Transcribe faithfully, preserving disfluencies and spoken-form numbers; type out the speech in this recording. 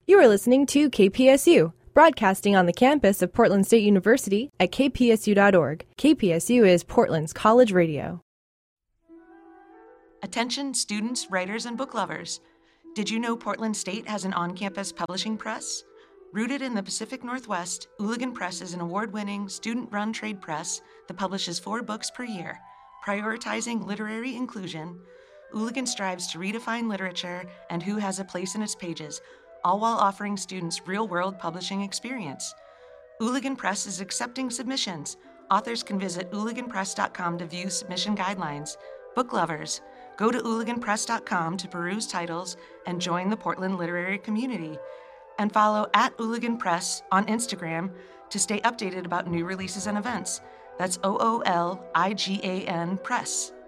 You are listening to K P S U, broadcasting on the campus of Portland State University at k p s u dot org. K P S U is Portland's college radio. Attention students, writers, and book lovers. Did you know Portland State has an on-campus publishing press? Rooted in the Pacific Northwest, Ooligan Press is an award-winning, student-run trade press that publishes four books per year. Prioritizing literary inclusion, Ooligan strives to redefine literature and who has a place in its pages, all while offering students real-world publishing experience. Ooligan Press is accepting submissions. Authors can visit ooligan press dot com to view submission guidelines. Book lovers, go to ooligan press dot com to peruse titles and join the Portland literary community. And follow at Ooligan Press on Instagram to stay updated about new releases and events. That's O O L I G A N Press.